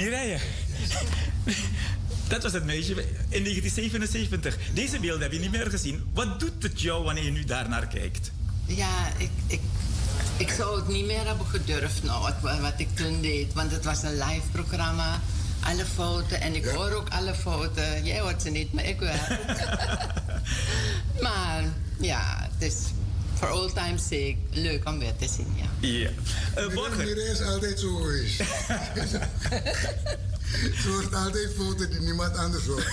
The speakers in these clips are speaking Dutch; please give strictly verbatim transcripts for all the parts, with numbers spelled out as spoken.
Mireille. Dat was het meisje in negentien zevenenzeventig. Deze beelden heb je niet meer gezien. Wat doet het jou wanneer je nu daarnaar kijkt? Ja, ik, ik, ik zou het niet meer hebben gedurfd, nou, wat, wat ik toen deed. Want het was een live programma. Alle fouten. En ik ja. hoor ook alle fouten. Jij hoort ze niet, maar ik wel. Maar ja, het is voor old time's sake leuk om weer te zien, ja. Ja. Uh, Borger is altijd zo geweest. Ze wordt altijd foto's die niemand anders hoort.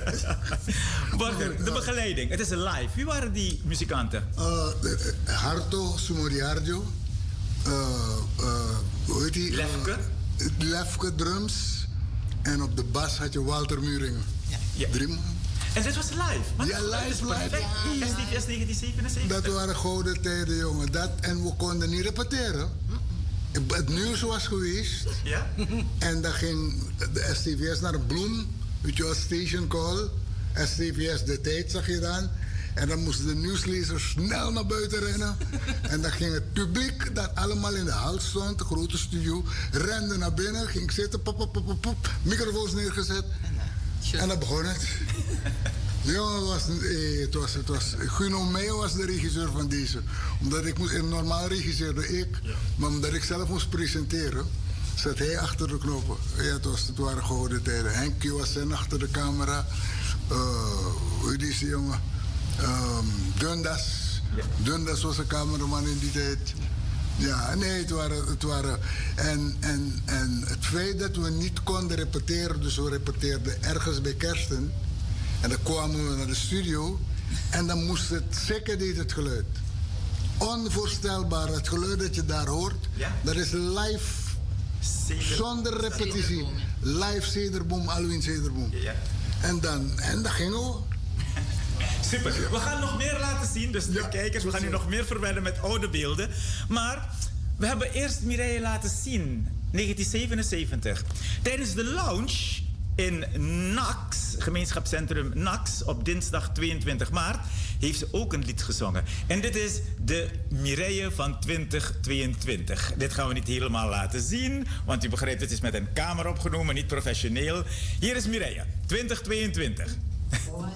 Borger, de begeleiding. Het is een live. Wie waren die muzikanten? Uh, Harto Sumoriardio. Uh, uh, hoe heet die? Lefke. Uh, Lefke drums. En op de bas had je Walter Muringen. Ja. Ja. Drie man. En dit was live? Maar ja, live, live. Ja, S D V S negentien zevenenzeventig. Dat waren gouden tijden, jongen. Dat, en we konden niet repeteren. Het nieuws was geweest. Ja? En dan ging de S T V S naar een bloem. Weet je wel, station call. S T V S de tijd zag je dan. En dan moesten de nieuwslezers snel naar buiten rennen. En dan ging het publiek dat allemaal in de hal stond, de grote studio, rende naar binnen, ging zitten, pop, pop, pop, pop, microfoons neergezet. En dan begon het. Jongen, was, eh, het was, het was, Guno Meijer was de regisseur van deze. Omdat ik moest, normaal regisseerde ik, ja. Maar omdat ik zelf moest presenteren, zat hij achter de knoppen. Ja, het, was, het waren gouden tijden. Henkie was zijn achter de camera. Uh, hoe is die jongen? Um, Dundas. Ja. Dundas was een cameraman in die tijd. Ja, nee, het waren... Het waren en, en, en het feit dat we niet konden repeteren, dus we repeteerden ergens bij Kersten. En dan kwamen we naar de studio en dan moest het, zeker deed het geluid. Onvoorstelbaar, het geluid dat je daar hoort, ja. Dat is live, Ceder. Zonder repetitie. Live Cederboom, Alwin Cederboom. Ja. En dan, en dan gingen we. Super. We gaan nog meer laten zien, dus de ja, kijkers, we gaan u nog meer verwennen met oude beelden. Maar we hebben eerst Mireille laten zien, negentien zevenenzeventig. Tijdens de lounge in N A X, gemeenschapscentrum N A X, op dinsdag tweeëntwintig maart, heeft ze ook een lied gezongen. En dit is de Mireille van twintig tweeëntwintig. Dit gaan we niet helemaal laten zien, want u begrijpt, het is met een camera opgenomen, niet professioneel. Hier is Mireille, twintig tweeëntwintig.